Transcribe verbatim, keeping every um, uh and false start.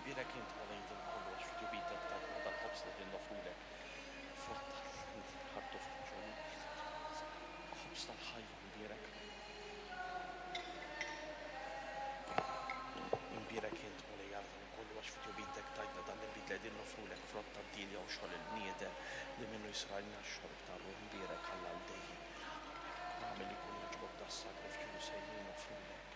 Imbira kien tħolejt kollox f'ġubitek tajna dal-ħobs li kien nofrulek. Frott tal-ħartu f'ġoni. Ħobs tal-ħajja imbirek. Imbira kien tħolej għal kollox f'ġubitek tajna dal-imbit li qegħdin nofrulek frott tad-dinja u xogħol il-bniedem li minnu jisrajna x-xorb tal-ruħ imbirek ħalla l-dejjem. Għamil ikun jaġbok das-sakrifju li sejjin nofrulek.